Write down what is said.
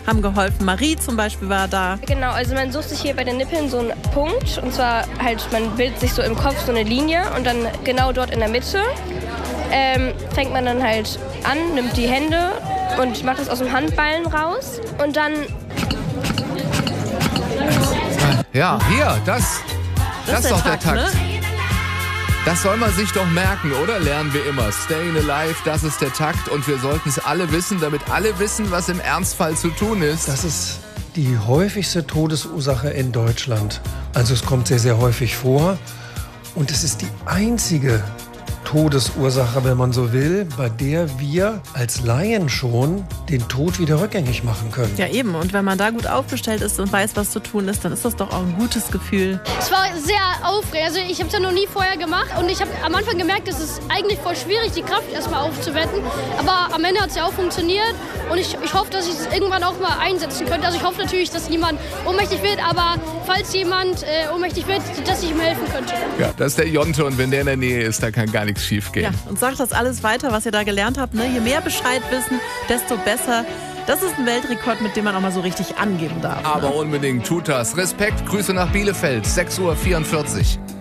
haben geholfen. Marie zum Beispiel war da. Genau, also man sucht sich hier bei den Nippeln so einen Punkt. Und zwar halt, man bildet sich so im Kopf so eine Linie und dann genau dort in der Mitte fängt man dann halt an, nimmt die Hände und macht das aus dem Handballen raus. Und dann... Ja, hier, das ist doch der Takt. Ne? Das soll man sich doch merken, oder? Lernen wir immer. Staying alive, das ist der Takt. Und wir sollten es alle wissen, damit alle wissen, was im Ernstfall zu tun ist. Das ist die häufigste Todesursache in Deutschland. Also es kommt sehr, sehr häufig vor. Und es ist die einzige Todesursache, wenn man so will, bei der wir als Laien schon den Tod wieder rückgängig machen können. Ja, eben. Und wenn man da gut aufgestellt ist und weiß, was zu tun ist, dann ist das doch auch ein gutes Gefühl. Es war sehr aufregend. Also ich habe es ja noch nie vorher gemacht. Und ich habe am Anfang gemerkt, es ist eigentlich voll schwierig, die Kraft erstmal aufzuwetten. Aber am Ende hat es ja auch funktioniert. Und ich hoffe, dass ich es irgendwann auch mal einsetzen könnte. Also ich hoffe natürlich, dass niemand ohnmächtig wird. Aber falls jemand ohnmächtig wird, dass ich ihm helfen könnte. Ja, das ist der Jonte. Und wenn der in der Nähe ist, da kann gar nichts schief gehen. Ja, und sagt das alles weiter, was ihr da gelernt habt. Ne? Je mehr Bescheid wissen, desto besser. Das ist ein Weltrekord, mit dem man auch mal so richtig angeben darf. Aber unbedingt tut das. Respekt, Grüße nach Bielefeld, 6:44 Uhr.